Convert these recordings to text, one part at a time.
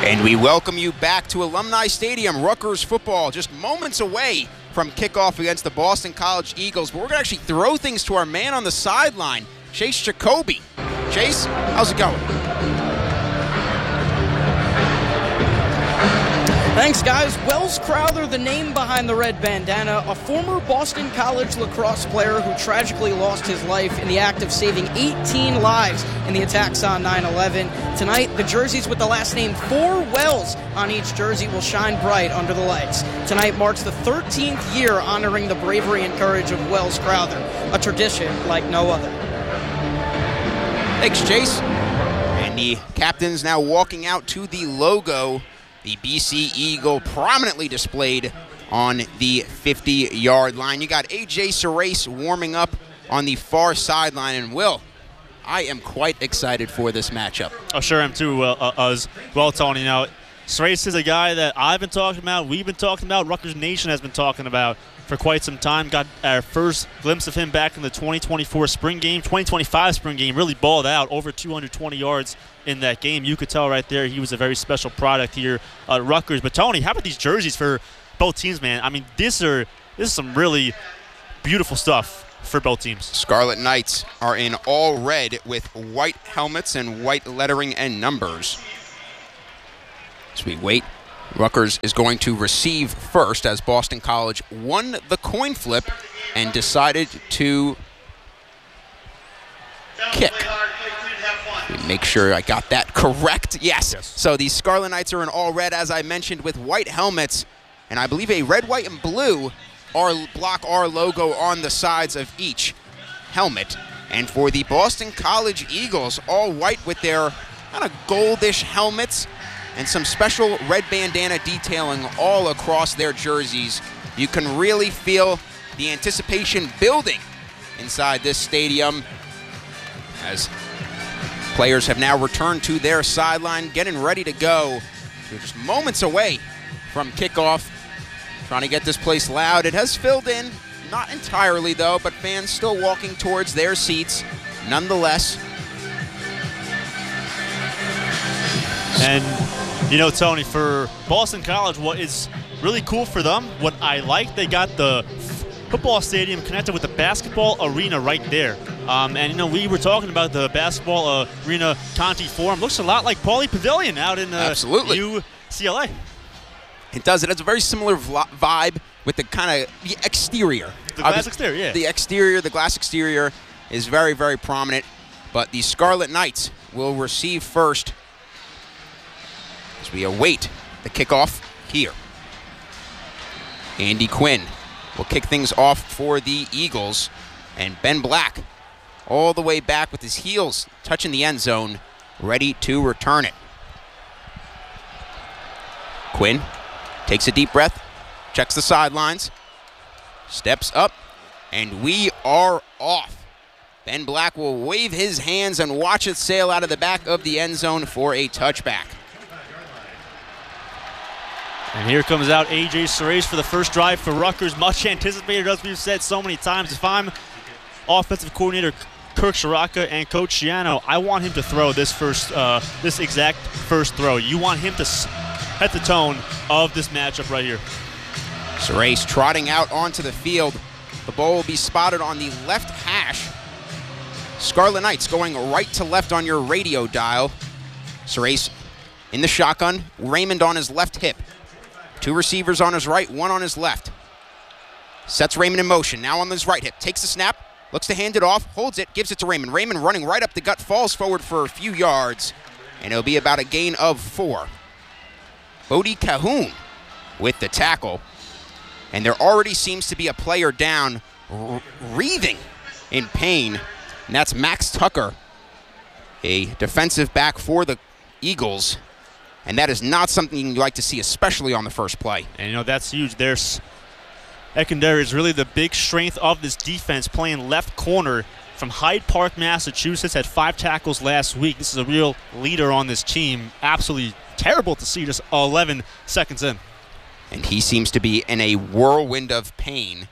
And we welcome you back to Alumni Stadium. Rutgers football just moments away from kickoff against the Boston College Eagles. But we're going to actually throw things to our man on the sideline, Chase Jacoby. Chase, how's it going? Thanks, guys. Wells Crowther, the name behind the red bandana, a former Boston College lacrosse player who tragically lost his life in the act of saving 18 lives in the attacks on 9/11. Tonight, the jerseys with the last name 4 Wells on each jersey will shine bright under the lights. Tonight marks the 13th year honoring the bravery and courage of Wells Crowther, a tradition like no other. Thanks, Chase. And the captains now walking out to the logo. The BC Eagle prominently displayed on the 50-yard line. You got A.J. Surace warming up on the far sideline. And, Will, I am quite excited for this matchup. Oh, sure am too, as well, Tony. Now, Surace is a guy that I've been talking about, we've been talking about, Rutgers Nation has been talking about for quite some time. Got our first glimpse of him back in the 2024 spring game, 2025 spring game. Really balled out, over 220 yards in that game. You could tell right there he was a very special product here at Rutgers. But, Tony, how about these jerseys for both teams, man? I mean, this is some really beautiful stuff for both teams. Scarlet Knights are in all red with white helmets and white lettering and numbers. As we wait, Rutgers is going to receive first as Boston College won the coin flip and decided to kick. Make sure I got that correct. Yes. So the Scarlet Knights are in all red, as I mentioned, with white helmets, and I believe a red, white, and blue block our logo on the sides of each helmet. And for the Boston College Eagles, all white with their kind of goldish helmets and some special red bandana detailing all across their jerseys. You can really feel the anticipation building inside this stadium as players have now returned to their sideline, getting ready to go. We're just moments away from kickoff, trying to get this place loud. It has filled in, not entirely though, but fans still walking towards their seats nonetheless. And, you know, Tony, for Boston College, what is really cool for them, what I like, they got the football stadium connected with the basketball arena right there. And, you know, we were talking about the basketball arena Conti Forum. Looks a lot like Pauley Pavilion out in UCLA. It does. It has a very similar vibe with the kind of the exterior. The glass exterior, yeah. The exterior, the glass exterior is very, very prominent. But the Scarlet Knights will receive first as we await the kickoff here. Andy Quinn will kick things off for the Eagles. And Ben Black all the way back with his heels touching the end zone, ready to return it. Quinn takes a deep breath, checks the sidelines, steps up, and we are off. Ben Black will wave his hands and watch it sail out of the back of the end zone for a touchback. And here comes out A.J. Surace for the first drive for Rutgers. Much anticipated, as we've said so many times. If I'm offensive coordinator Kirk Ciarrocca and Coach Schiano, I want him to throw this exact first throw. You want him to set the tone of this matchup right here. Surace trotting out onto the field. The ball will be spotted on the left hash. Scarlet Knights going right to left on your radio dial. Surace in the shotgun. Raymond on his left hip. 2 receivers on his right, 1 on his left. Sets Raymond in motion. Now on his right hip. Takes the snap. Looks to hand it off. Holds it. Gives it to Raymond. Raymond running right up the gut. Falls forward for a few yards. And it'll be about a gain of 4. Bodie Cahoon with the tackle. And there already seems to be a player down, wreathing in pain. And that's Max Tucker, a defensive back for the Eagles. And that is not something you like to see, especially on the first play. And, you know, that's huge. Their secondary is really the big strength of this defense, playing left corner from Hyde Park, Massachusetts. Had 5 tackles last week. This is a real leader on this team. Absolutely terrible to see just 11 seconds in. And he seems to be in a whirlwind of pain.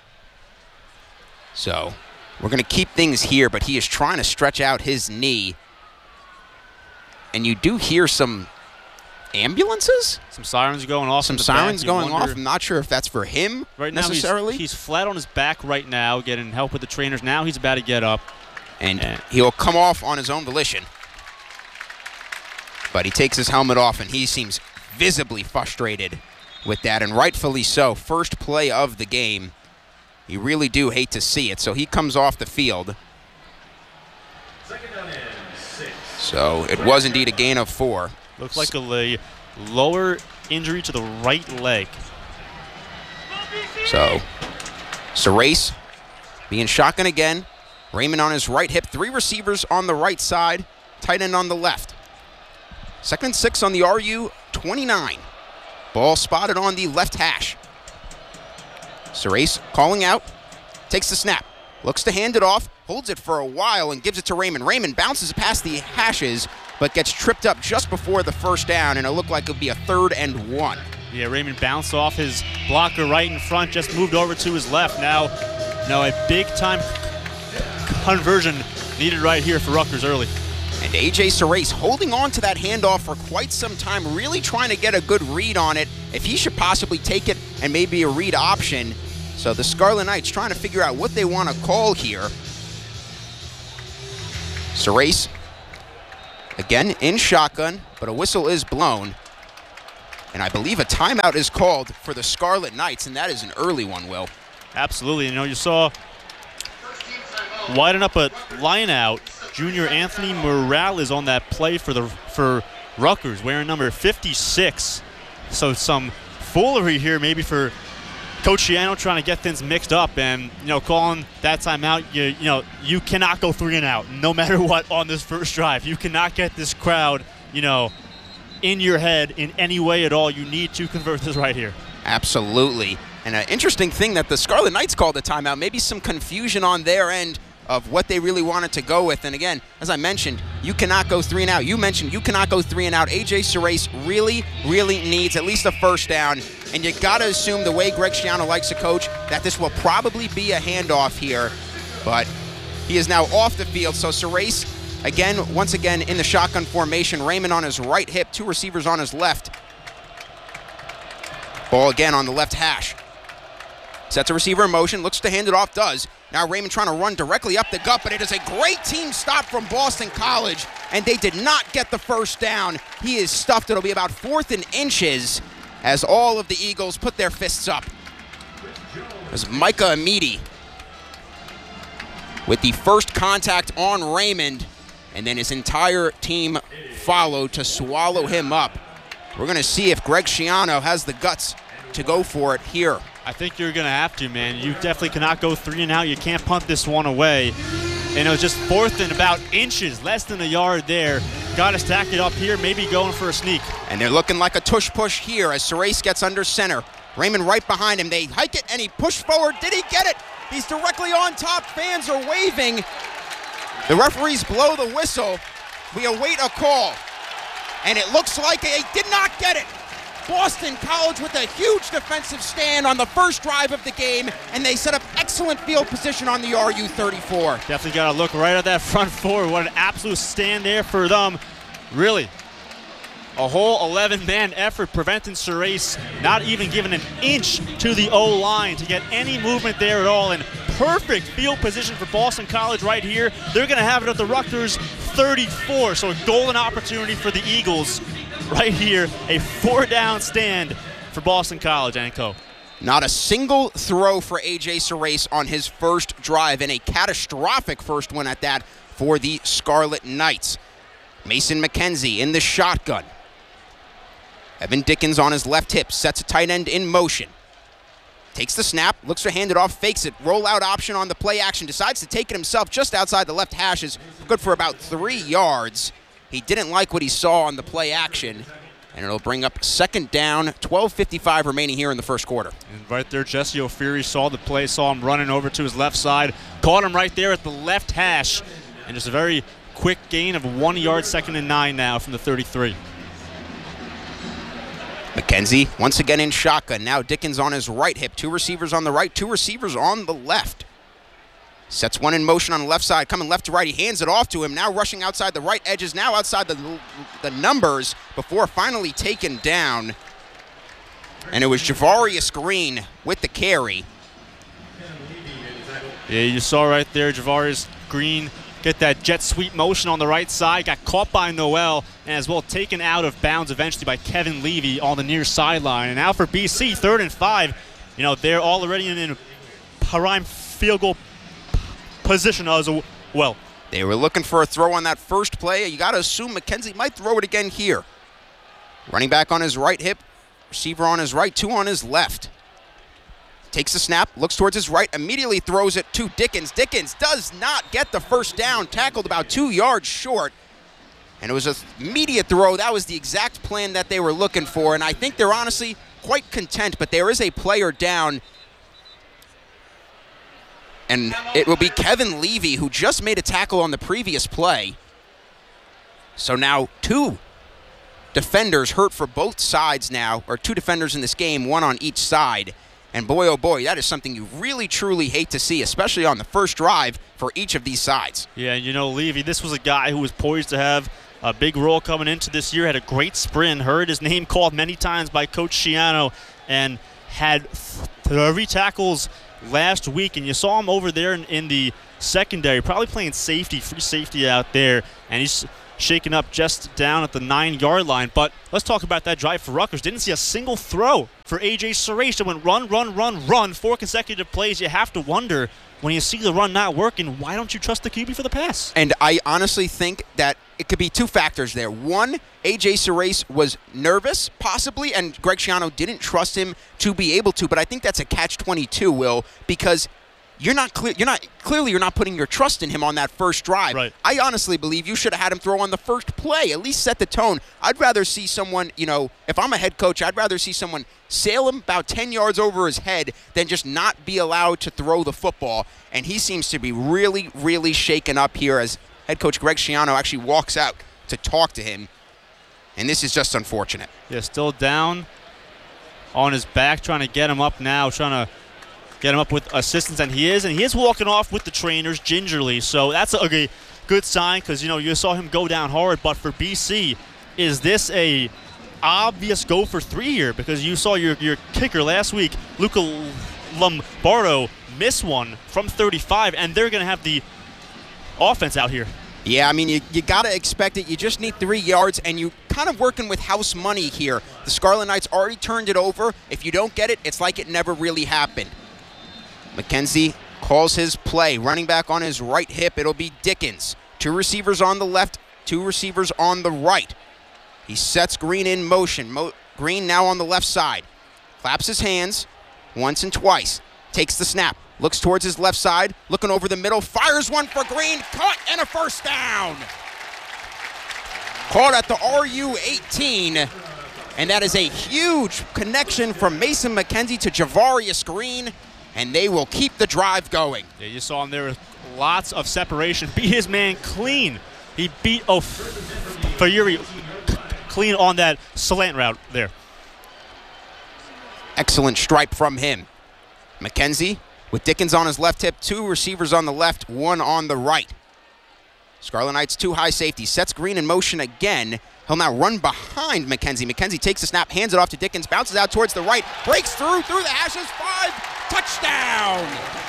So we're going to keep things here, but he is trying to stretch out his knee. And you do hear some ambulances? Some sirens going off. Some sirens going off. I'm not sure if that's for him right now necessarily. He's flat on his back right now, getting help with the trainers. Now he's about to get up. And he'll come off on his own volition. But he takes his helmet off, and he seems visibly frustrated with that, and rightfully so. First play of the game. You really do hate to see it. So he comes off the field. So it was indeed a gain of 4. Looks like a lower injury to the right leg. So Surace being shotgun again. Raymond on his right hip. 3 receivers on the right side. Tight end on the left. 2nd and 6 on the RU29. Ball spotted on the left hash. Surace calling out. Takes the snap. Looks to hand it off. Holds it for a while and gives it to Raymond. Raymond bounces past the hashes, but gets tripped up just before the first down, and it looked like it would be a 3rd and 1. Yeah, Raymond bounced off his blocker right in front, just moved over to his left. Now a big-time conversion needed right here for Rutgers early. And A.J. Surace holding on to that handoff for quite some time, really trying to get a good read on it, if he should possibly take it and maybe a read option. So the Scarlet Knights trying to figure out what they want to call here. Surace, again, in shotgun, but a whistle is blown. And I believe a timeout is called for the Scarlet Knights, and that is an early one, Will. Absolutely. You saw widen up a line out. Junior Anthony Morales on that play for Rutgers, wearing number 56. So some foolery here maybe for Coach Shiano trying to get things mixed up, and calling that timeout. You cannot go 3 and out no matter what on this first drive. You cannot get this crowd in your head in any way at all. You need to convert this right here. Absolutely. And an interesting thing that the Scarlet Knights called a timeout, maybe some confusion on their end of what they really wanted to go with. And again, as I mentioned, you cannot go 3 and out. You mentioned you cannot go 3 and out. A.J. Surace really, really needs at least a first down. And you got to assume, the way Greg Schiano likes to coach, that this will probably be a handoff here. But he is now off the field. So Surace, once again, in the shotgun formation. Raymond on his right hip, 2 receivers on his left. Ball again on the left hash. Sets a receiver in motion, looks to hand it off, does. Now Raymond trying to run directly up the gut, but it is a great team stop from Boston College, and they did not get the first down. He is stuffed. It'll be about 4th and inches as all of the Eagles put their fists up. There's Micah Amidi with the first contact on Raymond, and then his entire team followed to swallow him up. We're going to see if Greg Schiano has the guts to go for it here. I think you're going to have to, man. You definitely cannot go 3 and out. You can't punt this one away. And it was just 4th and about inches, less than a yard there. Got to stack it up here, maybe going for a sneak. And they're looking like a tush-push here as Surace gets under center. Raymond right behind him. They hike it, and he pushed forward. Did he get it? He's directly on top. Fans are waving. The referees blow the whistle. We await a call. And it looks like they did not get it. Boston College with a huge defensive stand on the first drive of the game, and they set up excellent field position on the RU34. Definitely got to look right at that front 4. What an absolute stand there for them. Really, a whole 11-man effort preventing Surace not even giving an inch to the O-line to get any movement there at all. And perfect field position for Boston College right here. They're going to have it at the Rutgers 34, so a golden opportunity for the Eagles. Right here, a 4-down stand for Boston College and co. Not a single throw for A.J. Surace on his first drive, and a catastrophic first one at that for the Scarlet Knights. Mason McKenzie in the shotgun. Evan Dickens on his left hip, sets a tight end in motion. Takes the snap, looks to hand it off, fakes it. Rollout option on the play action, decides to take it himself just outside the left hashes. Good for about 3 yards. He didn't like what he saw on the play action, and it'll bring up 2nd down, 12:55 remaining here in the first quarter. And right there, Jesse O'Feary saw the play, saw him running over to his left side, caught him right there at the left hash, and just a very quick gain of 1 yard, 2nd and 9 now from the 33. McKenzie once again in shotgun. Now Dickens on his right hip. 2 receivers on the right, 2 receivers on the left. Sets one in motion on the left side, coming left to right. He hands it off to him, now rushing outside the right edges, now outside the numbers before finally taken down. And it was Javarius Green with the carry. Yeah, you saw right there Javarius Green get that jet sweep motion on the right side, got caught by Noel, and as well taken out of bounds eventually by Kevin Levy on the near sideline. And now for BC, 3rd and 5. You know, they're already in prime field goal position as well. They were looking for a throw on that first play. You got to assume McKenzie might throw it again here. Running back on his right hip, receiver on his right, 2 on his left. Takes the snap, looks towards his right, immediately throws it to Dickens. Dickens does not get the first down, tackled about 2 yards short. And it was an immediate throw. That was the exact plan that they were looking for, and I think they're honestly quite content, but there is a player down, and it will be Kevin Levy, who just made a tackle on the previous play. So now 2 defenders hurt for both sides now, or 2 defenders in this game, 1 on each side. And boy, oh boy, that is something you really, truly hate to see, especially on the first drive for each of these sides. Yeah, you know, Levy, this was a guy who was poised to have a big role coming into this year, had a great sprint, heard his name called many times by Coach Schiano, and had 3 tackles last week. And you saw him over there in the secondary, probably playing safety, free safety out there, and he's shaken up just down at the 9-yard line. But let's talk about that drive for Rutgers. Didn't see a single throw for A.J. Suresh. It went run, 4 consecutive plays. You have to wonder, when you see the run not working, why don't you trust the QB for the pass? And I honestly think that it could be 2 factors there. One, A.J. Suresh was nervous, possibly, and Greg Schiano didn't trust him to be able to. But I think that's a catch-22, Will, because you're not putting your trust in him on that first drive. Right. I honestly believe you should have had him throw on the first play, at least set the tone. I'd rather see someone, you know, if I'm a head coach, I'd rather see someone sail him about 10 yards over his head than just not be allowed to throw the football. And he seems to be really, really shaken up here as head coach Greg Schiano actually walks out to talk to him. And this is just unfortunate. Yeah, still down on his back, trying to get him up now, trying to get him up with assistance, and he is walking off with the trainers gingerly. So that's a good sign, because you know you saw him go down hard. But for BC, is this a obvious go for 3 here? Because you saw your kicker last week, Luca Lombardo, miss one from 35, and they're going to have the offense out here. Yeah, I mean, you got to expect it. You just need 3 yards, and you kind of working with house money here. The Scarlet Knights already turned it over. If you don't get it, it's like it never really happened. McKenzie calls his play. Running back on his right hip, it'll be Dickens. 2 receivers on the left, 2 receivers on the right. He sets Green in motion. Green now on the left side. Claps his hands once and twice. Takes the snap. Looks towards his left side. Looking over the middle. Fires one for Green. Caught and a first down. Caught at the RU18. And that is a huge connection from Mason McKenzie to Javarius Green. And they will keep the drive going. Yeah, you saw him there with lots of separation. Beat his man clean. He beat Fayuri clean on that slant route there. Excellent stripe from him. McKenzie with Dickens on his left hip, 2 receivers on the left, 1 on the right. Scarlet Knights 2 high safeties. Sets Green in motion again. He'll now run behind McKenzie. McKenzie takes the snap, hands it off to Dickens, bounces out towards the right, breaks through the hashes, 5, touchdown!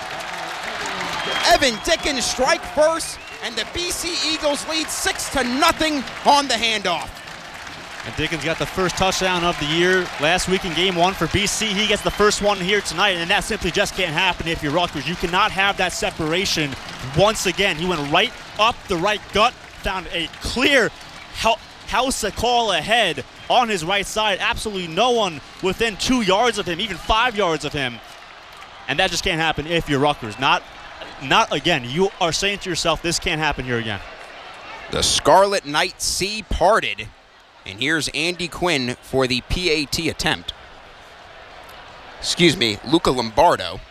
Evan Dickens strike first, and the BC Eagles lead 6-0 on the handoff. And Dickens got the first touchdown of the year last week in game 1 for BC. He gets the first one here tonight, and that simply just can't happen if you're Rutgers. You cannot have that separation once again. He went right up the right gut, found a clear house call ahead on his right side. Absolutely no one within 2 yards of him, even 5 yards of him. And that just can't happen if you're Rutgers. Not again. You are saying to yourself, this can't happen here again. The Scarlet Knight Sea parted. And here's Andy Quinn for the PAT attempt. Excuse me, Luca Lombardo.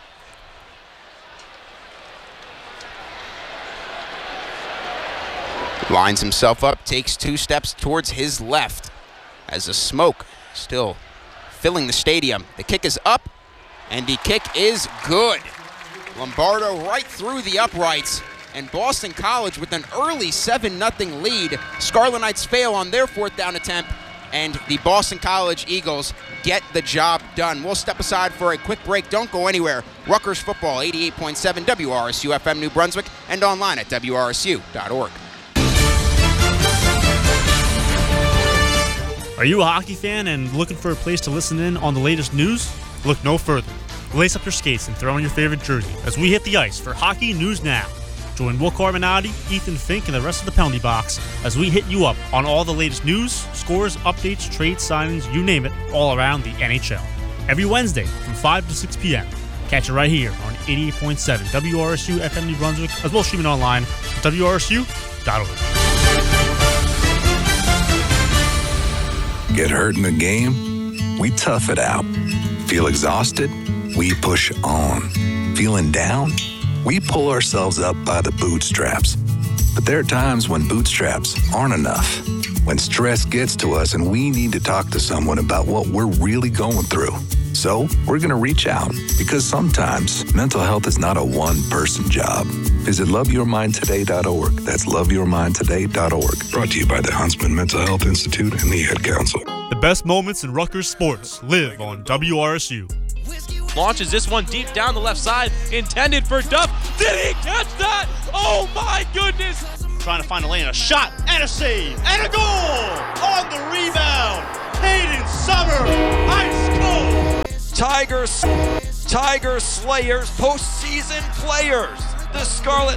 Lines himself up, takes 2 steps towards his left as the smoke still filling the stadium. The kick is up, and the kick is good. Lombardo right through the uprights, and Boston College with an early 7-0 lead. Scarlet Knights fail on their 4th down attempt, and the Boston College Eagles get the job done. We'll step aside for a quick break. Don't go anywhere. Rutgers football, 88.7 WRSU FM New Brunswick, and online at WRSU.org. Are you a hockey fan and looking for a place to listen in on the latest news? Look no further. Lace up your skates and throw on your favorite jersey as we hit the ice for Hockey News Now. Join Will Carbonati, Ethan Fink, and the rest of the penalty box as we hit you up on all the latest news, scores, updates, trades, signings, you name it, all around the NHL. Every Wednesday from 5 to 6 p.m. Catch it right here on 88.7 WRSU FM New Brunswick, as well as streaming online at WRSU.org. Get hurt in the game? We tough it out. Feel exhausted? We push on. Feeling down? We pull ourselves up by the bootstraps. But there are times when bootstraps aren't enough. When stress gets to us and we need to talk to someone about what we're really going through. So we're going to reach out, because sometimes mental health is not a one-person job. Visit loveyourmindtoday.org. That's loveyourmindtoday.org. Brought to you by the Huntsman Mental Health Institute and the Ad Council. The best moments in Rutgers sports live on WRSU. Launches this one deep down the left side, intended for Duff. Did he catch that? Oh my goodness! Trying to find a lane, a shot, and a save, and a goal! On the rebound, Hayden Summer, ice cold! Tiger Slayers, postseason players. The Scarlet